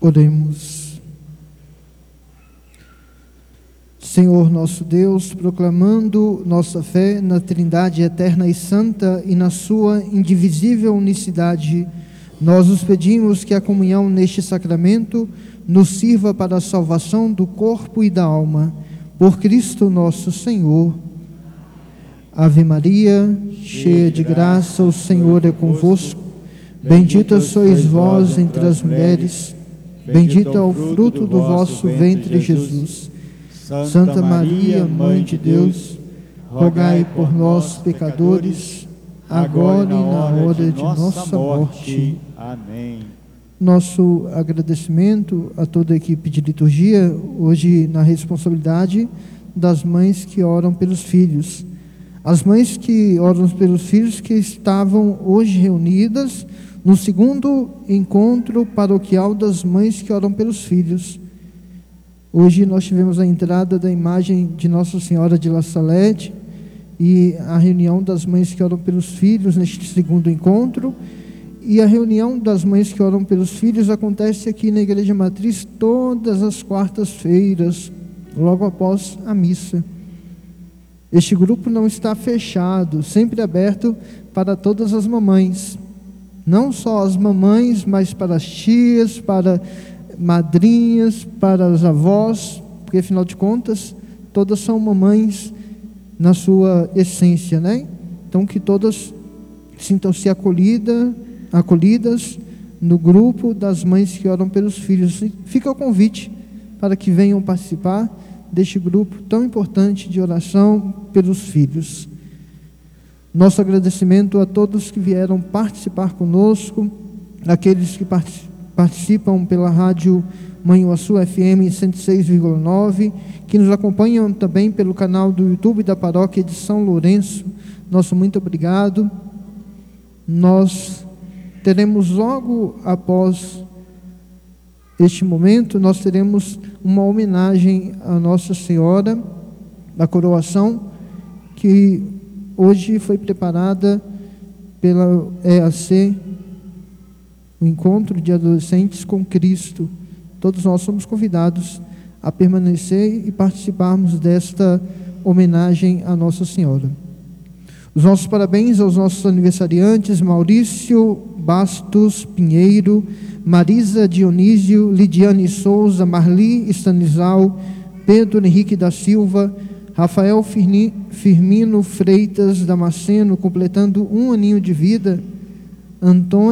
Oremos. Senhor nosso Deus, proclamando nossa fé na Trindade eterna e santa e na sua indivisível unicidade, nós os pedimos que a comunhão neste sacramento nos sirva para a salvação do corpo e da alma. Por Cristo nosso Senhor. Ave Maria, cheia de graça, o Senhor é convosco. Bendita sois vós entre as mulheres, bendito é o fruto do vosso ventre, Jesus. Santa Maria, Mãe de Deus, rogai por nós, pecadores, agora e na hora de nossa morte. Amém. Nosso agradecimento a toda a equipe de liturgia, hoje na responsabilidade das mães que oram pelos filhos. As mães que oram pelos filhos que estavam hoje reunidas no segundo encontro paroquial das mães que oram pelos filhos. Hoje nós tivemos a entrada da imagem de Nossa Senhora de La Salette e a reunião das mães que oram pelos filhos neste segundo encontro. E a reunião das mães que oram pelos filhos acontece aqui na Igreja Matriz todas as quartas-feiras, logo após a missa. Este grupo não está fechado, sempre aberto para todas as mamães. Não só as mamães, mas para as tias, para madrinhas, para as avós, porque afinal de contas, todas são mamães na sua essência, né? Então que todas sintam-se acolhidas no grupo das mães que oram pelos filhos. Fica o convite para que venham participar deste grupo tão importante de oração pelos filhos. Nosso agradecimento a todos que vieram participar conosco, aqueles que participam pela rádio Manhuaçu FM 106,9, que nos acompanham também pelo canal do YouTube da Paróquia de São Lourenço. Nosso muito obrigado. Nós teremos logo após este momento, nós teremos uma homenagem à Nossa Senhora da Coroação, que hoje foi preparada pela EAC, o Encontro de Adolescentes com Cristo. Todos nós somos convidados a permanecer e participarmos desta homenagem à Nossa Senhora. Os nossos parabéns aos nossos aniversariantes: Maurício Bastos Pinheiro, Marisa Dionísio, Lidiane Souza, Marli Stanislau, Pedro Henrique da Silva, Rafael Firmino Freitas Damasceno, completando 1 aninho de vida, Antônio